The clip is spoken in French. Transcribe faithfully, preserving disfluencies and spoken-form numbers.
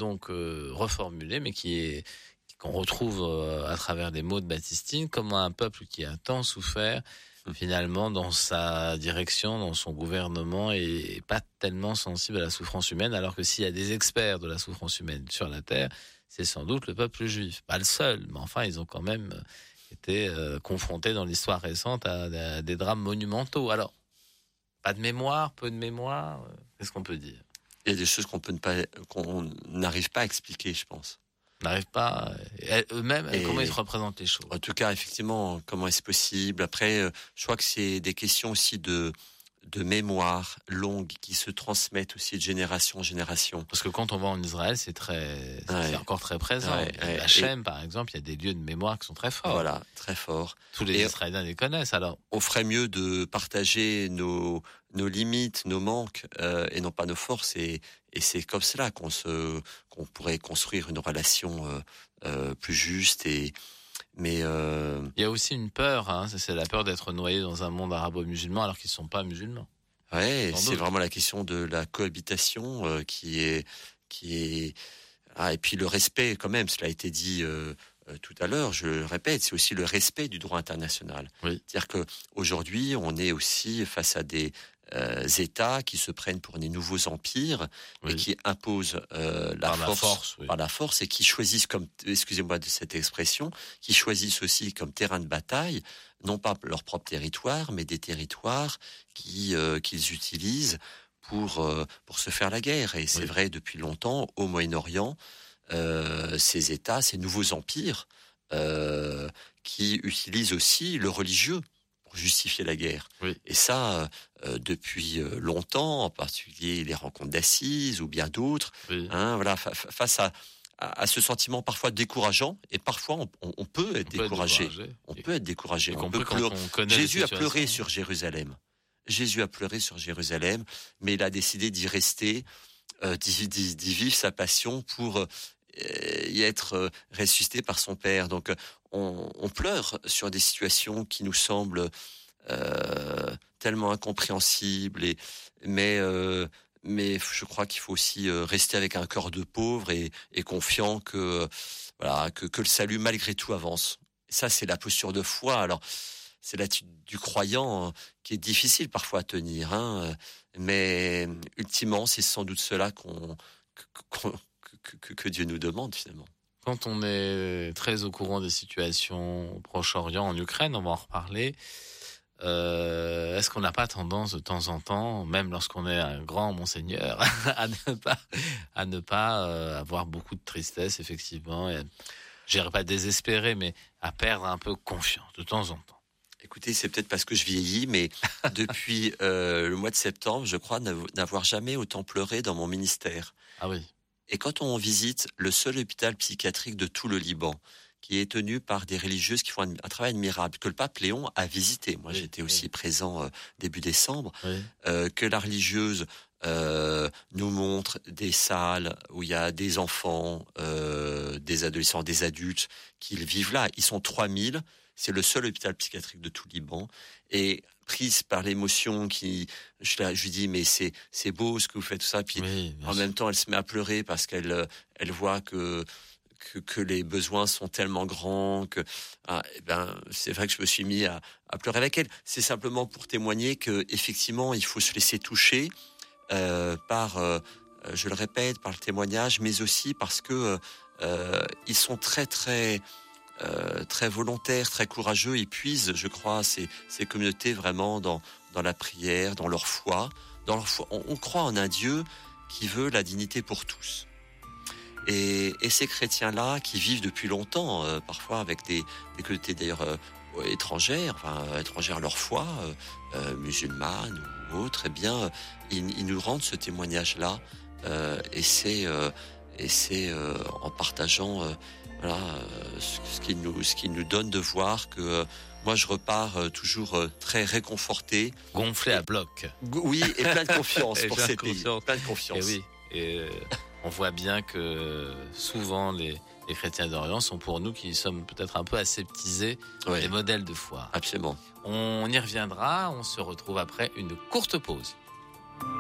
donc euh, reformulé, mais qui est qu'on retrouve euh, à travers des mots de Baptistine, comme un peuple qui a tant souffert, finalement, dans sa direction, dans son gouvernement, et pas tellement sensible à la souffrance humaine, alors que s'il y a des experts de la souffrance humaine sur la terre, c'est sans doute le peuple juif. Pas le seul, mais enfin, ils ont quand même été euh, confrontés dans l'histoire récente à, à des drames monumentaux. Alors, pas de mémoire, peu de mémoire, euh, qu'est-ce qu'on peut dire ? Il y a des choses qu'on peut ne pas, qu'on n'arrive pas à expliquer, je pense. On n'arrive pas, euh, eux-mêmes, Et comment ils se représentent les choses ? En tout cas, effectivement, comment est-ce possible ? Après, euh, je crois que c'est des questions aussi de de mémoire longue qui se transmettent aussi de génération en génération. Parce que quand on va en Israël, c'est très, ouais. c'est encore très présent. Ouais, ouais. Hachem, par exemple, il y a des lieux de mémoire qui sont très forts. Voilà, très forts. Tous les et Israéliens les connaissent, alors. On ferait mieux de partager nos nos limites, nos manques, euh, et non pas nos forces. Et et c'est comme cela qu'on se qu'on pourrait construire une relation euh, euh, plus juste et Mais euh... il y a aussi une peur, hein, c'est la peur d'être noyé dans un monde arabo-musulman alors qu'ils ne sont pas musulmans. Ouais, c'est vraiment la question de la cohabitation euh, qui est qui est ah, et puis le respect quand même. Cela a été dit euh, euh, tout à l'heure. Je le répète, c'est aussi le respect du droit international. Oui. C'est-à-dire que aujourd'hui, on est aussi face à des euh, États qui se prennent pour des nouveaux empires oui. et qui imposent euh, la, par force, la force, oui. par la force et qui choisissent comme, excusez-moi de cette expression, qui choisissent aussi comme terrain de bataille non pas leur propre territoire, mais des territoires qui euh, qu'ils utilisent pour euh, pour se faire la guerre. Et c'est oui. vrai depuis longtemps au Moyen-Orient, euh, ces États, ces nouveaux empires euh, qui utilisent aussi le religieux pour justifier la guerre. Oui. Et ça, euh, depuis longtemps, en particulier les rencontres d'Assises ou bien d'autres. Oui. Hein, voilà, fa- face à à ce sentiment parfois décourageant, et parfois on, on, on peut être on découragé. Peut être on peut être découragé. On peut pleurer. On Jésus a pleuré sur Jérusalem. Jésus a pleuré sur Jérusalem, mais il a décidé d'y rester, euh, d'y, d'y, d'y vivre sa passion pour euh, y être euh, ressuscité par son Père. Donc on, on pleure sur des situations qui nous semblent euh, tellement incompréhensibles, et, mais... Euh, Mais je crois qu'il faut aussi rester avec un cœur de pauvre et, et confiant que voilà que, que le salut malgré tout avance. Et ça, c'est la posture de foi. Alors, c'est l'attitude du croyant qui est difficile parfois à tenir, hein. Mais ultimement, c'est sans doute cela qu'on que, que, que, que Dieu nous demande finalement. Quand on est très au courant des situations au Proche-Orient, en Ukraine, on va en reparler. Euh, est-ce qu'on n'a pas tendance de temps en temps, même lorsqu'on est un grand monseigneur, à ne pas, à ne pas euh, avoir beaucoup de tristesse, effectivement, et, je dirais pas désespérer, mais à perdre un peu confiance de temps en temps? Écoutez, c'est peut-être parce que je vieillis, mais depuis euh, le mois de septembre, je crois n'avoir jamais autant pleuré dans mon ministère. Ah oui. Et quand on visite le seul hôpital psychiatrique de tout le Liban, qui est tenu par des religieuses qui font un, un travail admirable, que le pape Léon a visité. Moi, oui, j'étais aussi oui. présent euh, début décembre. Oui. Euh, que la religieuse euh, nous montre des salles où il y a des enfants, euh, des adolescents, des adultes qui vivent là. Ils sont trois mille. C'est le seul hôpital psychiatrique de tout le Liban. Et prise par l'émotion, qui, je, je lui dis, mais c'est, c'est beau ce que vous faites, tout ça. Puis oui, en même temps, elle se met à pleurer parce qu'elle, elle voit que Que, que les besoins sont tellement grands que ah, eh ben c'est vrai que je me suis mis à, à pleurer avec elle. C'est simplement pour témoigner que effectivement il faut se laisser toucher euh, par, euh, je le répète, par le témoignage, mais aussi parce que euh, ils sont très très euh, très volontaires, très courageux. Ils puisent, je crois, ces, ces communautés vraiment dans dans la prière, dans leur foi, dans leur foi. On, on croit en un Dieu qui veut la dignité pour tous. Et, et ces chrétiens-là, qui vivent depuis longtemps, euh, parfois avec des, des communautés d'ailleurs euh, étrangères, enfin étrangères à leur foi, euh, euh, musulmanes ou autres, eh bien, ils, ils nous rendent ce témoignage-là, euh, et c'est, euh, et c'est euh, en partageant, euh, voilà, euh, ce, ce qui nous, ce qui nous donne de voir que euh, moi je repars euh, toujours euh, très réconforté, gonflé à bloc. Oui, et plein de confiance pour ces pays, confiance. plein de confiance. Et oui. Et euh... on voit bien que souvent les, les chrétiens d'Orient sont pour nous qui sommes peut-être un peu aseptisés ouais. des modèles de foi. Absolument. On y reviendra, on se retrouve après une courte pause.